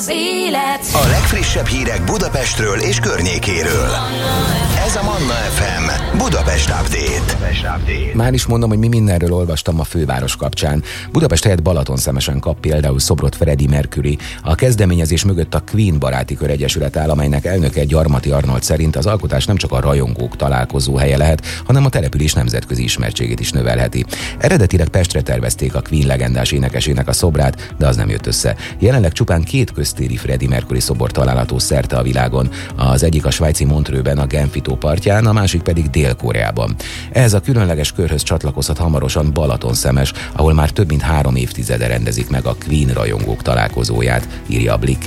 az élet. A legfrissebb hírek Budapestről és környékéről. Ez a Manna FM Budapest Update. Már is mondom, hogy mi mindenről olvastam a főváros kapcsán. Budapest helyett Balatonszemesen kap például szobrot Freddie Mercury. A kezdeményezés mögött a Queen Baráti Kör Egyesület áll, amelynek elnöke Gyarmati Arnold szerint az alkotás nem csak a rajongók találkozó helye lehet, hanem a település nemzetközi ismertségét is növelheti. Eredetileg Pestre tervezték a Queen legendás énekesének a szobrát, de az nem jött össze. Jelenleg csupán 2 köztéri Freddie Mercury szobor található szerte a világon. Az egyik a svájci Montreuxben, a Genfi tó partján, a másik pedig Dél-Koreában. Ehhez a különleges körhöz csatlakozhat hamarosan Balatonszemes, ahol már több mint 3 évtizede rendezik meg a Queen rajongók találkozóját, írja a Blick.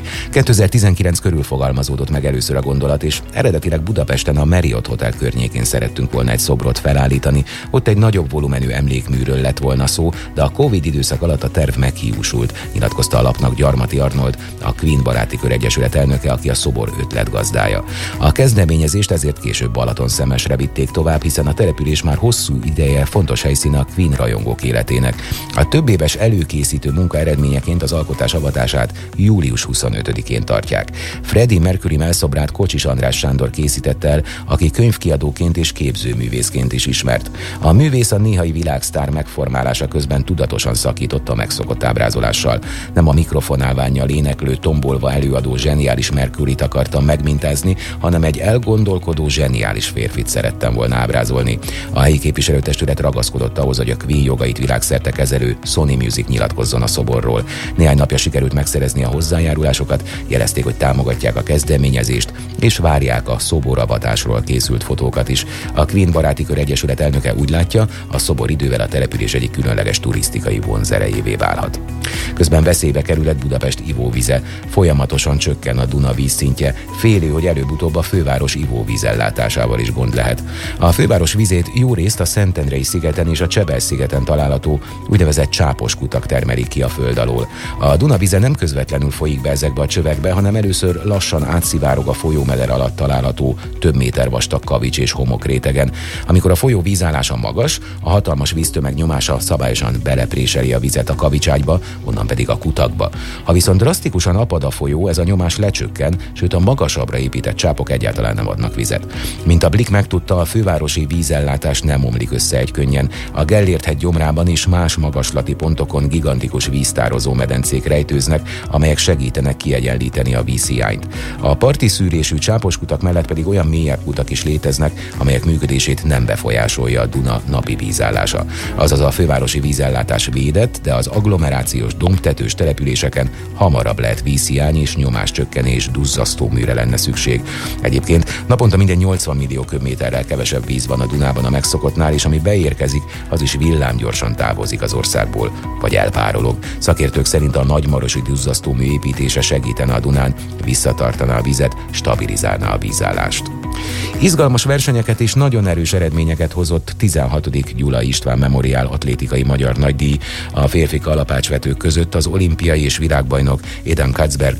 2019 körül fogalmazódott meg először a gondolat, és eredetileg Budapesten a Marriott Hotel környékén szerettünk volna egy szobrot felállítani. Ott egy nagyobb volumenű emlékműről lett volna szó, de a Covid időszak alatt a terv meghiúsult, nyilatkozta a lapnak Gyarmati Arnold, a Queen Baráti Kör Egyesület elnöke, aki a szobor ötletgazdája. A kezdeményezést ezért később Balatonszemesre vitték tovább, hiszen a település már hosszú ideje fontos helyszíne a Queen rajongók életének. A több éves előkészítő munka eredményeként az alkotás avatását július 25-én tartják. Freddie Mercury mellszobrát Kocsis András Sándor készített el, aki könyvkiadóként és képzőművészként is ismert. A művész a néhai világsztár megformálása közben tudatosan szakította a megszokott ábrázolással. Nem a mikrofonálvánnyal éneklő, tombolva előadó zseniális Mercuryt akartam megmintázni, hanem egy elgondolkodó zseniális férfit szerettem volna ábrázolni. A helyi képviselőtestület ragaszkodott ahhoz, hogy a Queen jogait világszerte kezelő Sony Music nyilatkozzon a szoborról. Néhány napja sikerült megszerezni a hozzájárulásokat, jelezték, hogy támogatják a kezdeményezést, és várják a szoboravatásról készült fotókat is. A Queen Baráti Kör Egyesület elnöke úgy látja, a szobor idővel a település egyik különleges turisztikai vonzerejévé válhat. Közben veszélybe került Budapest ivóvize. Folyamatosan csökken a Duna vízszintje. Félő, hogy előbb-utóbb a főváros ivóvízellátásával is gond lehet. A főváros vizét jó részt a Szentendrei szigeten és a Csebel-szigeten található úgynevezett csápos kutak termelik ki a föld alól. A Duna vize nem közvetlenül folyik be ezekbe a csövekbe, hanem először lassan átszivárog a folyómeder alatt található több méter vastag kavics és homok rétegen. Amikor a folyó vízállása magas, a hatalmas víztömeg nyomása szabályosan belepréseli a vizet a kavicságyba, onnan pedig a kutakba. Ha viszont drasztikusan apad a folyó, ez a nyomás lecsökken, sőt a magasabbra épített csápok egyáltalán nem adnak vizet. Mint a Blick megtudta, a fővárosi vízellátás nem omlik össze egykönnyen. A Gellért-hegy gyomrában is más magaslati pontokon gigantikus víztározó medencék rejtőznek, amelyek segítenek kiegyenlíteni a vízhiányt. A parti szűrésű csápos kutak mellett pedig olyan mélyebb kutak is léteznek, amelyek működését nem befolyásolja a Duna napi vízállása. Azaz a fővárosi vízellátás védett, de az agglomerációs dombtetős településeken hamarabb lehet vízhiány és nyomáscsökkenés duzzasztó műre lenne szükség. Egyébként naponta minden 80 millió köbméterrel kevesebb víz van a Dunában a megszokottnál, és ami beérkezik, az is villámgyorsan távozik az országból, vagy elpárolog. Szakértők szerint a nagymarosi duzzasztómű építése segítene a Dunán, visszatartaná a vizet, stabilizálná a vízállást. Izgalmas versenyeket és nagyon erős eredményeket hozott 16. Gyulai István Memoriál atlétikai magyar nagydíj. A férfi kalapácsvetők között az olimpiai és világbajnok Eden Katzberg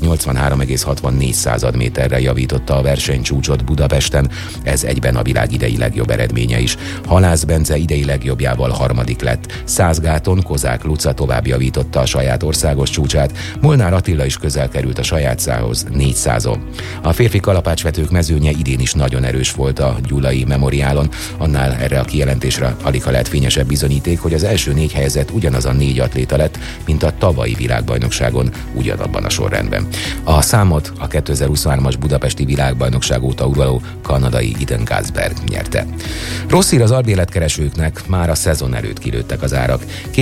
83,64 méterre javította a versenycsúcsot Budapesten. Ez egyben a világ idei legjobb eredménye is. Halász Bence idei legjobbjával harmadik lett. Százgáton Kozák Luca tovább javította a saját országos csúcsát. Molnár Attila is közel került a saját szához 400-on. A férfi kalapácsvetők mezőnye idén is nagyon erős volt a Gyulai Memoriálon. Annál erre a kijelentésre alig lehet fényesebb bizonyíték, hogy az első 4 helyezett ugyanaz a 4 atléta lett, mint a tavalyi világbajnokságon ugyanabban a sorrendben. A számot a 2023-as budapesti világbajnokság óta uraló kanadai Eden Katzberg nyerte. Rossz hír az albérletkeresőknek, már a szezon előtt kilőttek az árak.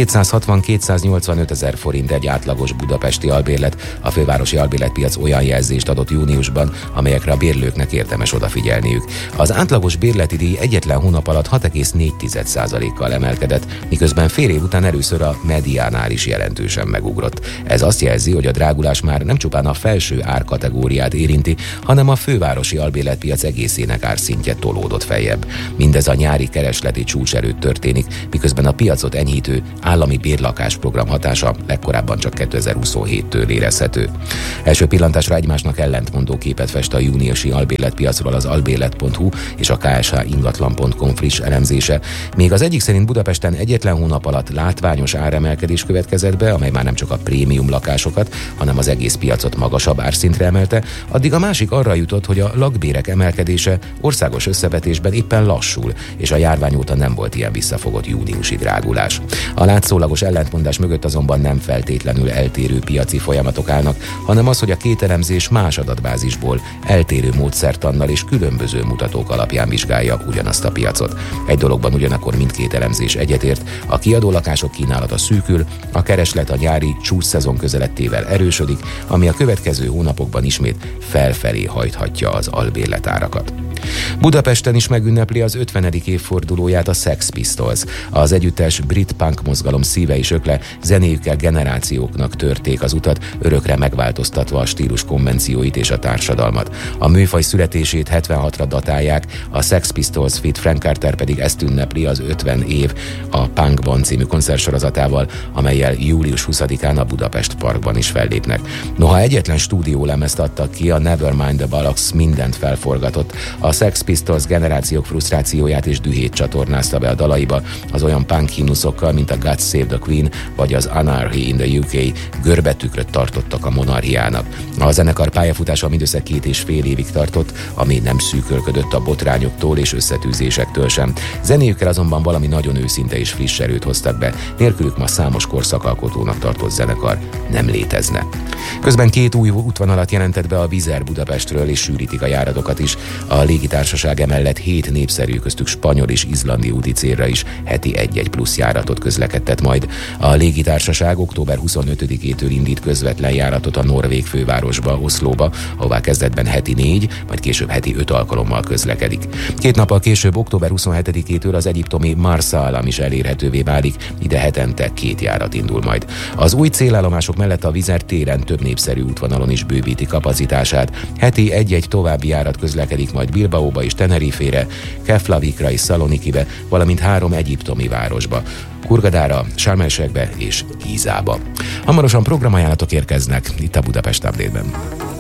260-285 ezer forint egy átlagos budapesti albérlet. A fővárosi albérletpiac olyan jelzést adott júniusban, amelyekre a bérlőknek érdemes odafigyelniük. Az átlagos bérleti díj egyetlen hónap alatt 6,4%-kal emelkedett, miközben fél év után először a mediánál is jelentősen megugrott. Ez azt jelzi, hogy a drágulás már nem csupán a felső árkategóriát érinti, hanem a fővárosi albérletpiac egészének árszintje tolódott feljebb. Mindez a nyári keresleti csúcs előtt történik, miközben a piacot enyhítő állami bérlakásprogram hatása legkorábban csak 2027-től érezhető. Első pillantásra egymásnak ellentmondó képet fest a júniusi albérletpiacról az albérlet.hu és a ksh-ingatlan.com friss elemzése. Még az egyik szerint Budapesten egyetlen hónap alatt látványos áremelkedés következett be, amely már nem csak a prémium lakásokat, hanem az egész piacot magasabb árszintre emelte, addig a másik arra jutott, hogy a lakbérek emelkedése országos összevetésben éppen lassul, és a járvány óta nem volt ilyen visszafogott júniusi drágulás. A látszólagos ellentmondás mögött azonban nem feltétlenül eltérő piaci folyamatok állnak, hanem az, hogy a két elemzés más adatbázisból, eltérő módszertannal és különböző mutatók alapján vizsgálja ugyanazt a piacot. Egy dologban ugyanakkor mindkét elemzés egyetért, a kiadó lakások kínálata szűkül, a kereslet a nyári csúcsszezon közelettével erősödik, ami a következő hónapokban ismét felfelé hajthatja az albérletárakat. Budapesten is megünnepli az 50. évfordulóját a Sex Pistols. Az együttes brit punk mozgalom szíve és ökle zenéjükkel generációknak törték az utat, örökre megváltoztatva a stílus konvencióit és a társadalmat. A műfaj születését 76-ra datálják, a Sex Pistols feat. Frank Carter pedig ezt ünnepli az 50 év a Punkban című koncertsorozatával, amellyel július 20-án a Budapest Parkban is fellépnek. Noha egyetlen stúdiólemezt adtak ki, a Nevermind the Bollocks mindent felforgatott. A Sex Pistols generációk frusztrációját és dühét csatornázta be a dalaiba, az olyan punk himnuszokkal, mint a God Save the Queen vagy az Anarchy in the UK görbetükröt tartottak a monarchiának. A zenekar pályafutása mindössze 2,5 évig tartott, ami nem szűkölködött a botrányoktól és összetűzésektől sem. Zenéjükkel azonban valami nagyon őszinte és friss erőt hoztak be, nélkülük ma számos korszakalkotónak tartott zenekar nem létezne. Közben 2 új útvonalat jelentett be a Wizz Air Budapestről, és sűrítik a járatokat is. A légitársaság emellett 7 népszerű, köztük spanyol és izlandi úti célra is heti 1-1 plusz járatot közlekedtet majd. A légitársaság október 25-től indít közvetlen járatot a norvég fővárosba, Oszlóba, ahová kezdetben heti 4, majd később heti 5 alkalommal közlekedik. 2 nappal később, október 27-től az egyiptomi Marsa is elérhetővé válik, ide hetente 2 járat indul majd. Az új célállomások mellett a Wizz Air téren több népszerű útvonalon is bővíti kapacitását. Heti 1-1 további járat közlekedik majd Bilbaóba és Tenerifére, Keflavikra és Szalonikibe, valamint 3 egyiptomi városba, Hurgadára, Sharm el-Sheikbe és Gízába. Hamarosan programajánlatok érkeznek itt a Budapest Update-ben.